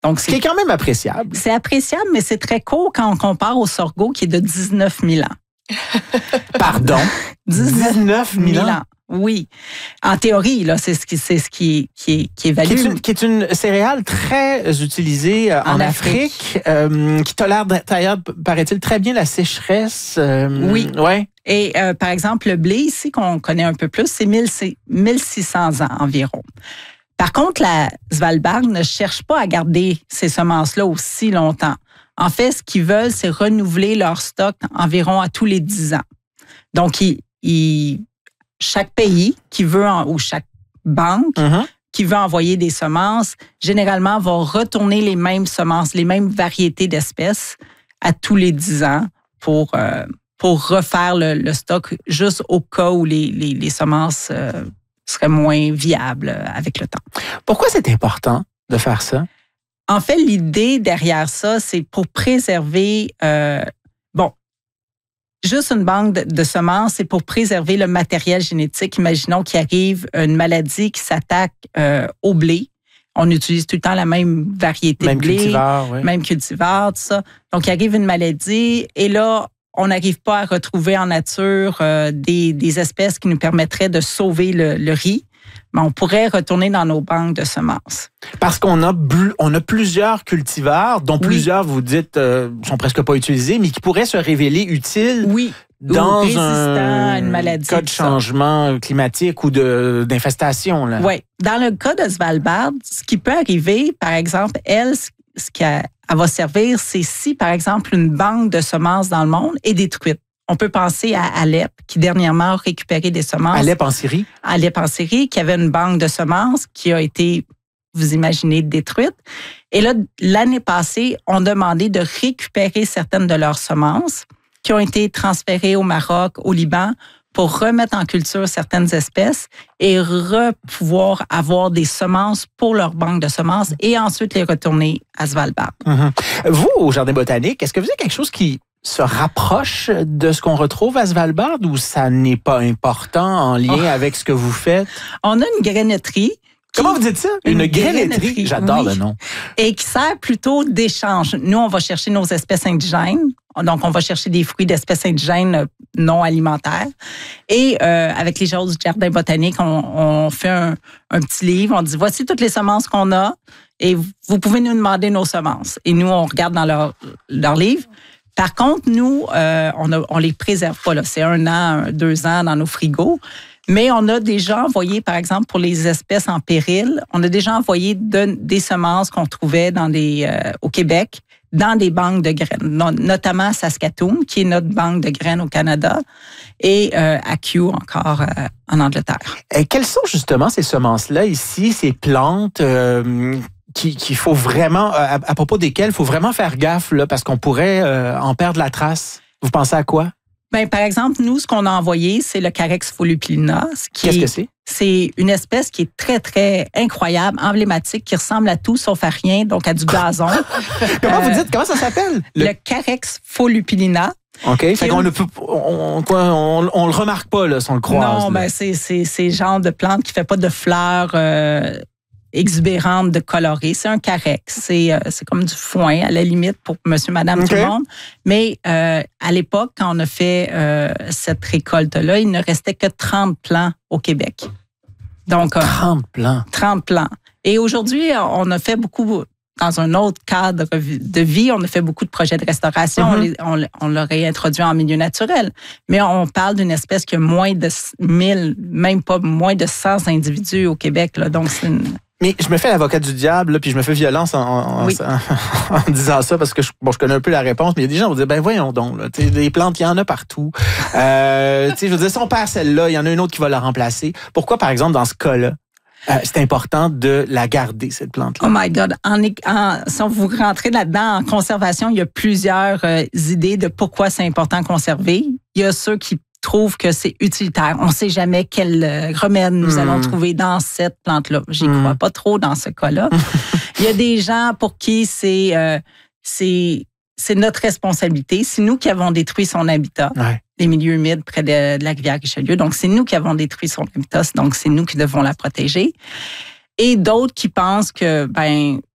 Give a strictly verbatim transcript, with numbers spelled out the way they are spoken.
Donc, Ce qui est quand même appréciable. C'est appréciable, mais c'est très court quand on compare au sorgho qui est de dix-neuf mille ans. Pardon? dix-neuf mille ans. Oui. En théorie, là, c'est ce qui, c'est ce qui, qui est, qui est évalué. Qui est une, qui est une céréale très utilisée en, en Afrique, Afrique euh, qui tolère d'ailleurs, paraît-il, très bien la sécheresse. Euh, oui. Ouais. Et euh, par exemple, le blé ici, qu'on connaît un peu plus, c'est mille six cents ans environ. Par contre, la Svalbard ne cherche pas à garder ces semences-là aussi longtemps. En fait, ce qu'ils veulent, c'est renouveler leur stock environ à tous les dix ans. Donc, ils, ils, chaque pays qui veut, en, ou chaque banque mm-hmm. qui veut envoyer des semences, généralement, va retourner les mêmes semences, les mêmes variétés d'espèces à tous les dix ans pour, euh, pour refaire le, le stock juste au cas où les, les, les semences euh, seraient moins viables avec le temps. Pourquoi c'est important de faire ça? En fait, l'idée derrière ça, c'est pour préserver, euh, bon, juste une banque de, de semences, c'est pour préserver le matériel génétique. Imaginons qu'il arrive une maladie qui s'attaque euh, au blé. On utilise tout le temps la même variété même de blé, cultivar, oui. même cultivar, tout ça. Donc, il arrive une maladie et là, on n'arrive pas à retrouver en nature euh, des, des espèces qui nous permettraient de sauver le, le riz. Mais on pourrait retourner dans nos banques de semences. Parce qu'on a, on a plusieurs cultivars, dont oui. plusieurs, vous dites, euh, sont presque pas utilisés, mais qui pourraient se révéler utiles oui. dans ou un à une maladie, cas de changement ça. climatique ou de, d'infestation. Là. Oui. Dans le cas de Svalbard, ce qui peut arriver, par exemple, elle, ce qu'elle va servir, c'est si, par exemple, une banque de semences dans le monde est détruite. On peut penser à Alep, qui dernièrement a récupéré des semences. Alep en Syrie? Alep en Syrie, qui avait une banque de semences qui a été, vous imaginez, détruite. Et là, l'année passée, on demandé de récupérer certaines de leurs semences qui ont été transférées au Maroc, au Liban, pour remettre en culture certaines espèces et re pouvoir avoir des semences pour leur banque de semences et ensuite les retourner à Svalbard. Mm-hmm. Vous, au Jardin botanique, est-ce que vous avez quelque chose qui se rapproche de ce qu'on retrouve à Svalbard ou ça n'est pas important en lien oh. avec ce que vous faites? On a une grainetterie. Comment vous dites ça? Une, une grainetterie? grainetterie. J'adore oui. le nom. Et qui sert plutôt d'échange. Nous, on va chercher nos espèces indigènes. Donc, on va chercher des fruits d'espèces indigènes non alimentaires. Et euh, avec les gens du Jardin botanique, on, on fait un, un petit livre. On dit, voici toutes les semences qu'on a et vous pouvez nous demander nos semences. Et nous, on regarde dans leur, leur livre. Par contre, nous, euh, on ne on les préserve pas. Là. C'est un an, deux ans dans nos frigos. Mais on a déjà envoyé, par exemple, pour les espèces en péril, on a déjà envoyé de, des semences qu'on trouvait dans des, euh, au Québec dans des banques de graines, notamment à Saskatoon, qui est notre banque de graines au Canada, et euh, à Kew encore euh, en Angleterre. Et quelles sont justement ces semences-là ici, ces plantes euh, qu'il qui faut vraiment, à, à propos desquelles il faut vraiment faire gaffe, là, parce qu'on pourrait euh, en perdre la trace? Vous pensez à quoi? Ben, par exemple, nous, ce qu'on a envoyé, c'est le Carex folupilina. Qu'est-ce est, que c'est? C'est une espèce qui est très, très incroyable, emblématique, qui ressemble à tout sauf à rien, donc à du gazon. Comment euh, vous dites? Comment ça s'appelle? Le, le Carex folupilina. OK. Fait qu'on ne peut, on, on, on, on le remarque pas, là, si on le croise. Non, ben, c'est, c'est, c'est le genre de plante qui fait pas de fleurs, euh, exubérante de coloré. C'est un carex. C'est, euh, c'est comme du foin, à la limite, pour monsieur, madame, okay. tout le monde. Mais euh, à l'époque, quand on a fait euh, cette récolte-là, il ne restait que trente plants au Québec. Donc, euh, trente plants? trente plants. Et aujourd'hui, on a fait beaucoup, dans un autre cadre de vie, on a fait beaucoup de projets de restauration. Mm-hmm. On, les, on, on l'a réintroduit en milieu naturel. Mais on parle d'une espèce qui a moins de mille, même pas moins de cent individus au Québec. Là. Donc, c'est une... Mais je me fais l'avocat du diable, là, puis je me fais violence en, en, oui. en, en disant ça parce que je, bon, je connais un peu la réponse, mais il y a des gens qui vont dire, ben voyons donc, là, des plantes, il y en a partout. Euh, je veux dire, si on perd celle-là, il y en a une autre qui va la remplacer. Pourquoi, par exemple, dans ce cas-là, euh, c'est important de la garder, cette plante-là? Oh my God! En, en, si vous rentrez là-dedans, en conservation, il y a plusieurs euh, idées de pourquoi c'est important de conserver. Il y a ceux qui trouve que c'est utilitaire. On ne sait jamais quel remède nous mmh. allons trouver dans cette plante-là. J'y mmh. crois pas trop dans ce cas-là. Il y a des gens pour qui c'est, euh, c'est, c'est notre responsabilité. C'est nous qui avons détruit son habitat, ouais. les milieux humides près de, de la rivière Richelieu. Donc, c'est nous qui avons détruit son habitat. Donc, c'est nous qui devons la protéger. Et d'autres qui pensent que, ben,